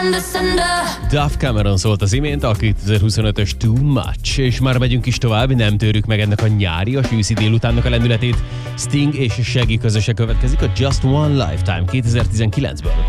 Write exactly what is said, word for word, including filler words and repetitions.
Duff Cameron szólt az imént, a kétezer-huszonötös Too Much, és már megyünk is tovább, nem tőrük meg ennek a nyári, a őszi délutánnak a lendületét. Sting és Shaggy közöse következik a Just One Lifetime kétezer-tizenkilencből.